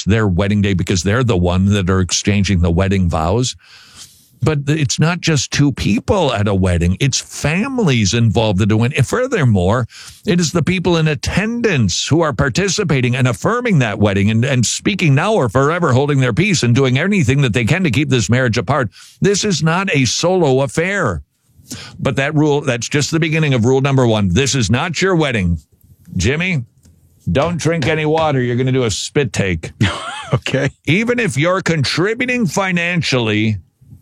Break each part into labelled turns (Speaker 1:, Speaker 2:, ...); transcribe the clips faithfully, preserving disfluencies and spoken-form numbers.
Speaker 1: it's their wedding day because they're the one that are exchanging the wedding vows. But it's not just two people at a wedding. It's families involved in a wedding. And furthermore, it is the people in attendance who are participating and affirming that wedding and, and speaking now or forever holding their peace and doing anything that they can to keep this marriage apart. This is not a solo affair. But that rule, that's just the beginning of rule number one. This is not your wedding. Jimmy, don't drink any water. You're going to do a spit take.
Speaker 2: Okay.
Speaker 1: Even if you're contributing financially,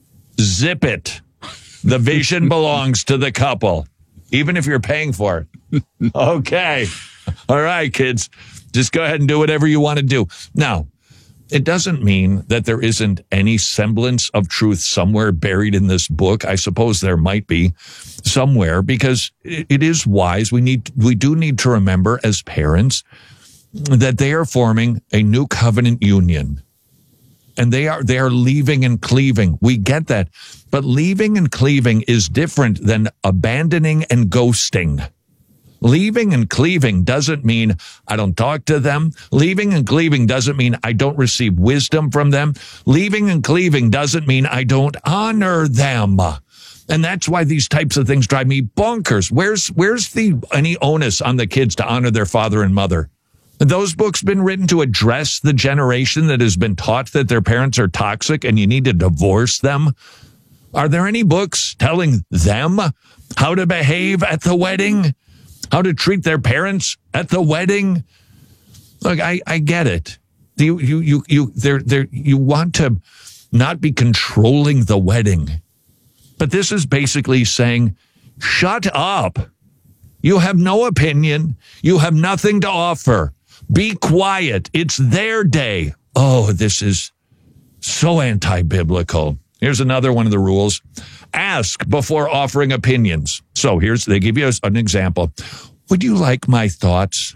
Speaker 1: zip it. The vision belongs to the couple, even if you're paying for it. Okay. All right, kids. Just go ahead and do whatever you want to do. Now, it doesn't mean that there isn't any semblance of truth somewhere buried in this book. I suppose there might be somewhere because it is wise. We need, we do need to remember as parents that they are forming a new covenant union. And they are they are leaving and cleaving. We get that. But leaving and cleaving is different than abandoning and ghosting. Leaving and cleaving doesn't mean I don't talk to them. Leaving and cleaving doesn't mean I don't receive wisdom from them. Leaving and cleaving doesn't mean I don't honor them. And that's why these types of things drive me bonkers. Where's where's the any onus on the kids to honor their father and mother? Those books been written to address the generation that has been taught that their parents are toxic and you need to divorce them. Are there any books telling them how to behave at the wedding? How to treat their parents at the wedding? Look, I, I get it. You, you, you, you, they're, they're, you want to not be controlling the wedding. But this is basically saying, shut up. You have no opinion. You have nothing to offer. Be quiet. It's their day. Oh, this is so anti-biblical. Here's another one of the rules. Ask before offering opinions. So here's, they give you an example. Would you like my thoughts?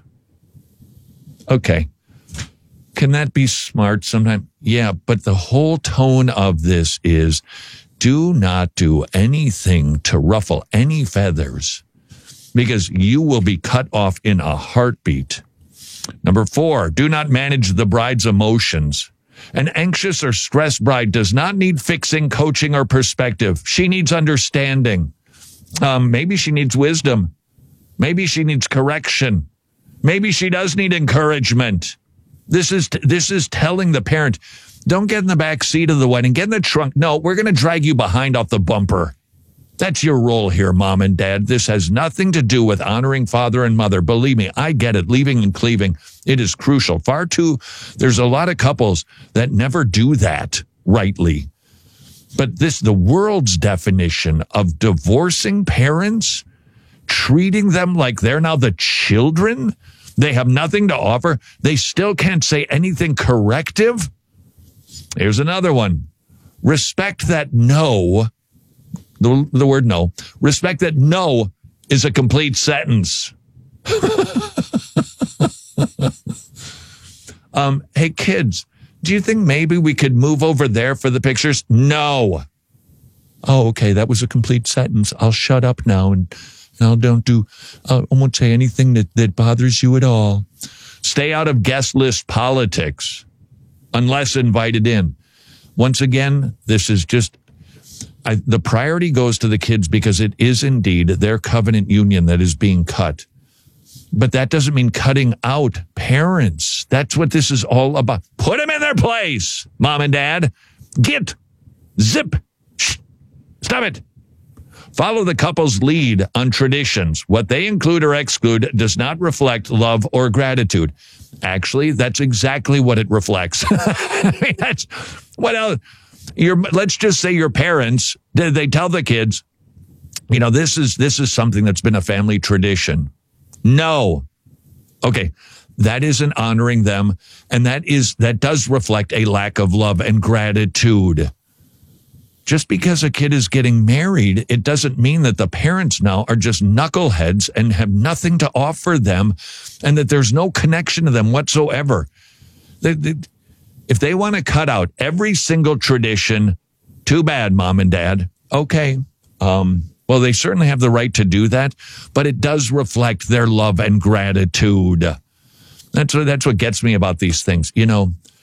Speaker 1: Okay. Can that be smart sometimes? Yeah, but the whole tone of this is do not do anything to ruffle any feathers because you will be cut off in a heartbeat. Number four, do not manage the bride's emotions. An anxious or stressed bride does not need fixing, coaching, or perspective. She needs understanding. Um, maybe she needs wisdom. Maybe she needs correction. Maybe she does need encouragement. This is this is telling the parent, don't get in the back seat of the wedding. Get in the trunk. No, we're going to drag you behind off the bumper. That's your role here, mom and dad. This has nothing to do with honoring father and mother. Believe me, I get it. Leaving and cleaving, it is crucial. Far too, there's a lot of couples that never do that rightly. But this, the world's definition of divorcing parents, treating them like they're now the children, they have nothing to offer, they still can't say anything corrective. Here's another one. Respect that no The, the word no. Respect that no is a complete sentence. um, hey, kids, do you think maybe we could move over there for the pictures? No. Oh, okay, that was a complete sentence. I'll shut up now and I'll don't do, uh, I won't say anything that, that bothers you at all. Stay out of guest list politics unless invited in. Once again, this is just I, the priority goes to the kids because it is indeed their covenant union that is being cut. But that doesn't mean cutting out parents. That's what this is all about. Put them in their place, mom and dad. Get, zip, shh, stop it. Follow the couple's lead on traditions. What they include or exclude does not reflect love or gratitude. Actually, that's exactly what it reflects. I mean, that's what else. Your, let's just say your parents, they tell the kids, you know, this is this is something that's been a family tradition. No. Okay. That isn't honoring them. And that is that does reflect a lack of love and gratitude. Just because a kid is getting married, it doesn't mean that the parents now are just knuckleheads and have nothing to offer them and that there's no connection to them whatsoever. They, they, If they want to cut out every single tradition, too bad, mom and dad. Okay. Um, well, they certainly have the right to do that, but it does reflect their love and gratitude. That's what, that's what gets me about these things. You know,